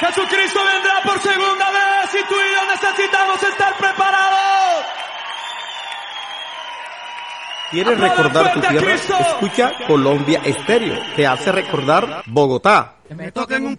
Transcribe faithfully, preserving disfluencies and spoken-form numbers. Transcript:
Jesucristo vendrá por segunda vez y tú y yo necesitamos estar preparados. ¿Quieres recordar tu tierra? Escucha Colombia Estéreo. Te hace recordar Bogotá. Que me toquen un